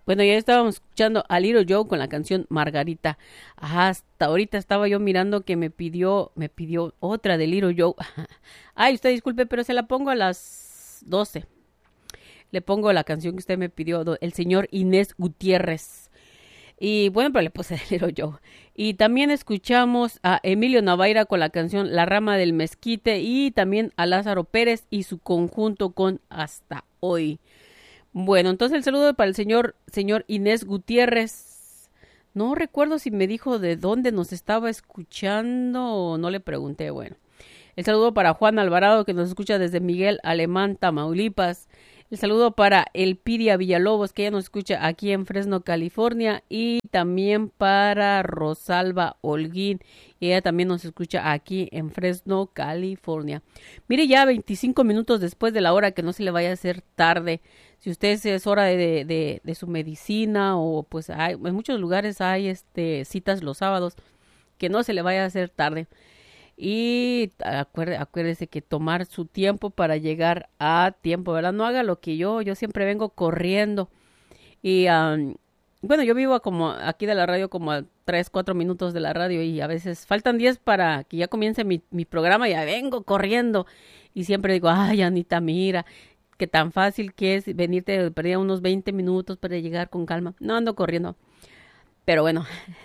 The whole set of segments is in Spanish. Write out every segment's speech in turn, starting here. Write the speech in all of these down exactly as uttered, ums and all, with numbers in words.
Bueno, ya estábamos escuchando a Little Joe con la canción Margarita. Hasta ahorita estaba yo mirando que me pidió, me pidió otra de Little Joe. Ay, usted disculpe, pero se la pongo a las doce. Le pongo la canción que usted me pidió, el señor Inés Gutiérrez. Y bueno, pero le puse a Little Joe. Y también escuchamos a Emilio Navaira con la canción La Rama del Mezquite y también a Lázaro Pérez y su conjunto con Hasta Hoy. Bueno, entonces el saludo para el señor, señor Inés Gutiérrez. No recuerdo si me dijo de dónde nos estaba escuchando o no le pregunté. Bueno, el saludo para Juan Alvarado que nos escucha desde Miguel Alemán, Tamaulipas. El saludo para Elpidia Villalobos, que ella nos escucha aquí en Fresno, California. Y también para Rosalba Holguín. Ella también nos escucha aquí en Fresno, California. Mire, ya veinticinco minutos después de la hora, que no se le vaya a hacer tarde. Si usted es hora de, de, de su medicina o pues hay, en muchos lugares hay este citas los sábados, que no se le vaya a hacer tarde. Y acuérdese, acuérdese que tomar su tiempo para llegar a tiempo, ¿verdad? No haga lo que yo, yo siempre vengo corriendo. Y um, bueno, yo vivo como aquí de la radio como a tres, cuatro minutos de la radio y a veces faltan diez para que ya comience mi, mi programa y ya vengo corriendo. Y siempre digo, ay, Anita, mira, qué tan fácil que es venirte, perdía unos veinte minutos para llegar con calma. No ando corriendo. Pero bueno,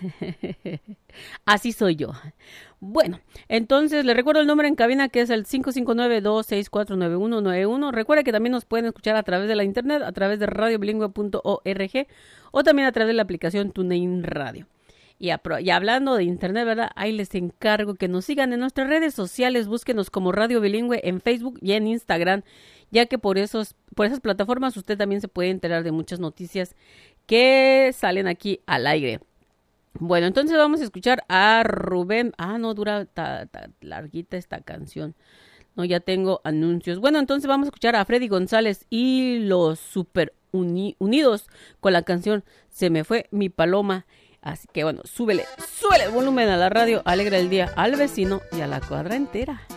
así soy yo. Bueno, entonces les recuerdo el número en cabina que es el cinco cinco nueve, dos seis cuatro, nueve uno nueve uno. Recuerda que también nos pueden escuchar a través de la internet, a través de radio bilingüe punto org o también a través de la aplicación TuneIn Radio. Y, a, y hablando de internet, ¿verdad? Ahí les encargo que nos sigan en nuestras redes sociales. Búsquenos como Radio Bilingüe en Facebook y en Instagram, ya que por, esos, por esas plataformas usted también se puede enterar de muchas noticias que salen aquí al aire. Bueno, entonces vamos a escuchar a Rubén. Ah, no, dura ta, ta, larguita esta canción. No, ya tengo anuncios. Bueno, entonces vamos a escuchar a Freddy González y los Super uni, Unidos con la canción Se me fue mi paloma. Así que bueno, súbele, súbele el volumen a la radio, alegra el día al vecino y a la cuadra entera.